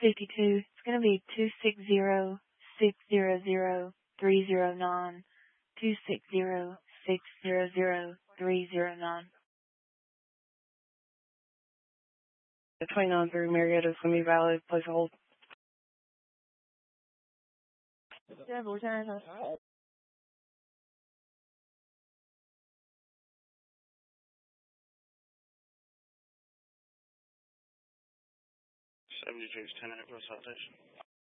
52. It's going to be 260-600-309. 260-600-309. The 29 through Marietta is going to be valid. Place a hold. Yeah, but we're trying to... 72's 10 minute plus citation.